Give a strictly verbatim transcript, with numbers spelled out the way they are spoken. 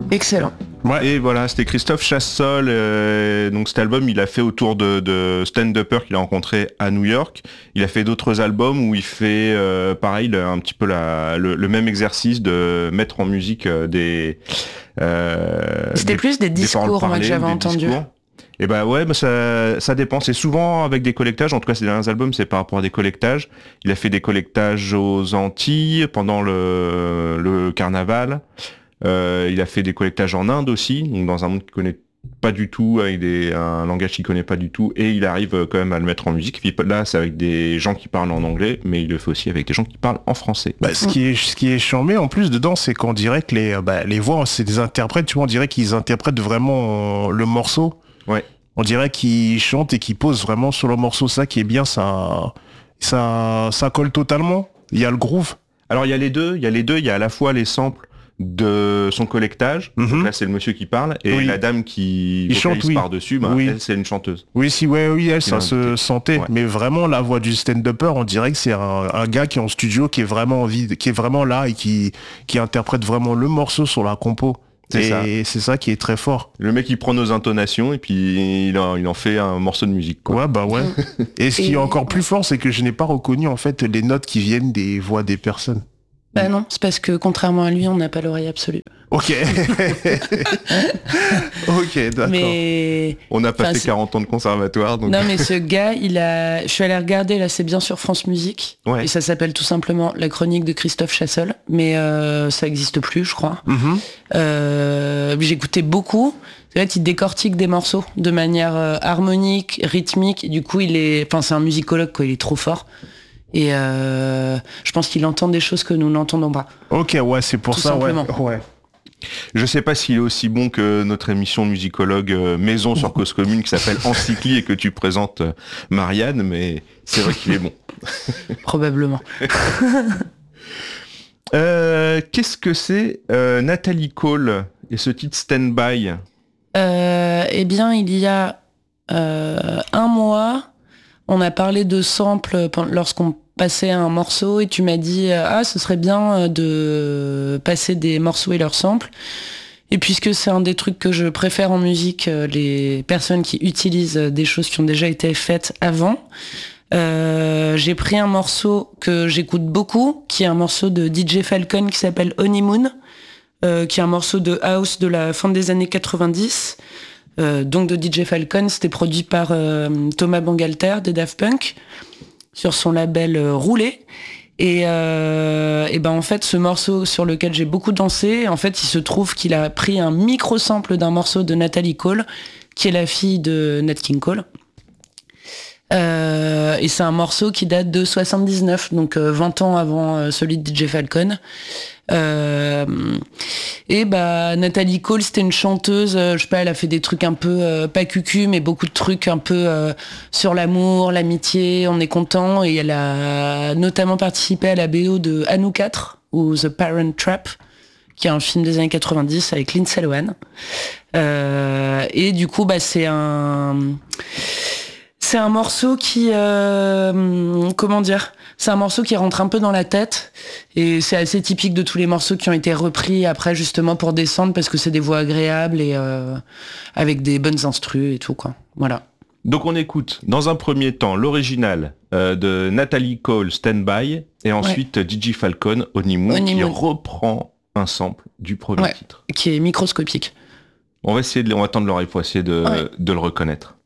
Excellent. Ouais. Et voilà, c'était Christophe Chassol. Euh, donc cet album, il a fait autour de, de stand-uppers qu'il a rencontré à New York. Il a fait d'autres albums où il fait euh, pareil, le, un petit peu la, le, le même exercice de mettre en musique euh, des. Euh, c'était des, plus des discours, moi, que j'avais entendu. Discours. Et bah ouais, bah ça, ça dépend. C'est souvent avec des collectages. En tout cas, ces derniers albums, c'est par rapport à des collectages. Il a fait des collectages aux Antilles pendant le, le carnaval. Euh, il a fait des collectages en Inde aussi, donc dans un monde qu'il connaît pas du tout, avec des, un langage qu'il connaît pas du tout, et il arrive quand même à le mettre en musique. Puis là, c'est avec des gens qui parlent en anglais, mais il le fait aussi avec des gens qui parlent en français. Bah, ce qui est, ce qui est charmé en plus dedans, c'est qu'on dirait que les, bah, les voix, c'est des interprètes. Tu vois, on dirait qu'ils interprètent vraiment le morceau. Ouais. On dirait qu'ils chantent et qu'ils posent vraiment sur le morceau. Ça qui est bien, ça, ça, ça colle totalement. Il y a le groove. Alors il y a les deux. Il y a les deux. Il y a à la fois les samples de son collectage, mm-hmm. donc là c'est le monsieur qui parle, et oui. la dame qui il chante, oui. par-dessus, bah, oui. elle c'est une chanteuse. Oui, si, ouais, oui, elle, ça se sentait, ouais. Mais vraiment la voix du stand-upper, on dirait que c'est un, un gars qui est en studio, qui est vraiment envie, qui est vraiment là et qui, qui interprète vraiment le morceau sur la compo. C'est et ça. C'est ça qui est très fort. Le mec il prend nos intonations et puis il en, il en fait un morceau de musique, quoi. Ouais, bah ouais. Et ce qui est encore plus fort, c'est que je n'ai pas reconnu en fait les notes qui viennent des voix des personnes. Bah non, c'est parce que contrairement à lui, on n'a pas l'oreille absolue. Ok. Ok, d'accord. Mais... On n'a pas fait c'est... quarante ans de conservatoire. Donc... Non, mais ce gars, il a... je suis allée regarder, là, c'est bien sur France Musique. Ouais. Et ça s'appelle tout simplement La Chronique de Christophe Chassol. Mais euh, ça n'existe plus, je crois. Mm-hmm. Euh, j'écoutais beaucoup. En fait, il décortique des morceaux de manière euh, harmonique, rythmique. Et du coup, il est... Enfin, c'est un musicologue, quoi. Il est trop fort. Et euh, je pense qu'il entend des choses que nous n'entendons pas. Ok, ouais, c'est pour tout ça, simplement. ouais. ouais. Je sais pas s'il est aussi bon que notre émission musicologue euh, maison sur Cause Commune qui s'appelle Encycli et que tu présentes euh, Marianne, mais c'est vrai qu'il est bon. Probablement. euh, qu'est-ce que c'est euh, Natalie Cole et ce titre Stand By? euh, Eh bien, il y a euh, un mois... On a parlé de samples lorsqu'on passait un morceau et tu m'as dit « Ah, ce serait bien de passer des morceaux et leurs samples ». Et puisque c'est un des trucs que je préfère en musique, les personnes qui utilisent des choses qui ont déjà été faites avant, euh, j'ai pris un morceau que j'écoute beaucoup, qui est un morceau de D J Falcon qui s'appelle Honeymoon, euh, qui est un morceau de house de la fin des années quatre-vingt-dix. Euh, donc de D J Falcon, c'était produit par euh, Thomas Bangalter des Daft Punk sur son label euh, Roulé. Et, euh, et ben en fait, ce morceau sur lequel j'ai beaucoup dansé, en fait, il se trouve qu'il a pris un micro-sample d'un morceau de Natalie Cole, qui est la fille de Nat King Cole. Euh, et c'est un morceau qui date de soixante-dix-neuf, donc euh, vingt ans avant euh, celui de D J Falcon. Euh, et bah Natalie Cole, c'était une chanteuse, euh, je sais pas, elle a fait des trucs un peu euh, pas cucu, mais beaucoup de trucs un peu euh, sur l'amour, l'amitié, on est content. Et elle a notamment participé à la B O de Anou quatre ou The Parent Trap, qui est un film des années quatre-vingt-dix avec Lindsay Lohan. Euh, et du coup, bah c'est un C'est un morceau qui, euh, comment dire, c'est un morceau qui rentre un peu dans la tête et c'est assez typique de tous les morceaux qui ont été repris après justement pour descendre parce que c'est des voix agréables et euh, avec des bonnes instrus et tout quoi. Voilà. Donc on écoute dans un premier temps l'original euh, de Natalie Cole Stand By et ensuite ouais. D J Falcon Honeymoon, Honeymoon qui reprend un sample du premier ouais, titre. Qui est microscopique. On va essayer de, on va attendre l'oreille pour essayer de, ouais. de le reconnaître.